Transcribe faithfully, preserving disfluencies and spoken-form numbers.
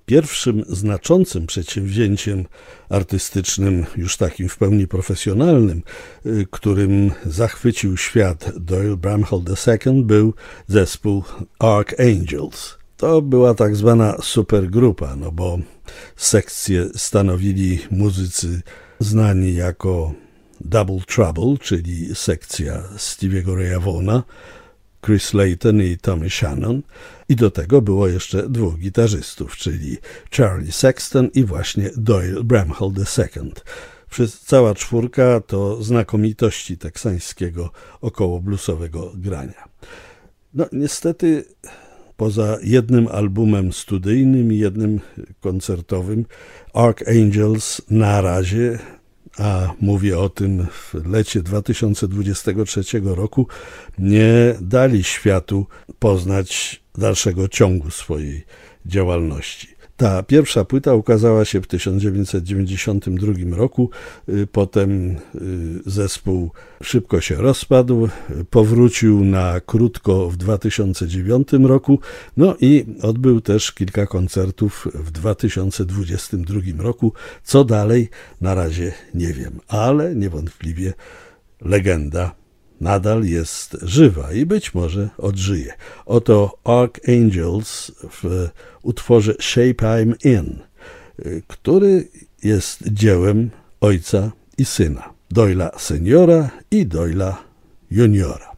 Pierwszym znaczącym przedsięwzięciem artystycznym, już takim w pełni profesjonalnym, którym zachwycił świat Doyle Bramhall the second, był zespół Archangels. To była tak zwana supergrupa, no bo sekcję stanowili muzycy znani jako Double Trouble, czyli sekcja Stevie'ego Raya Vaughna, Chris Layton i Tommy Shannon, i do tego było jeszcze dwóch gitarzystów, czyli Charlie Sexton i właśnie Doyle Bramhall the second. Cała czwórka to znakomitości teksańskiego okołobluesowego grania. No niestety poza jednym albumem studyjnym i jednym koncertowym, Archangels na razie, a mówię o tym w lecie dwa tysiące dwudziestego trzeciego roku, nie dali światu poznać dalszego ciągu swojej działalności. Ta pierwsza płyta ukazała się w tysiąc dziewięćset dziewięćdziesiątym drugim roku, potem zespół szybko się rozpadł, powrócił na krótko w dwa tysiące dziewiątym roku, no i odbył też kilka koncertów w dwa tysiące dwudziestym drugim roku. Co dalej? Na razie nie wiem, ale niewątpliwie legenda nadal jest żywa i być może odżyje. Oto Archangels w utworze Shape I'm In, który jest dziełem ojca i syna, Doyla seniora i Doyla juniora.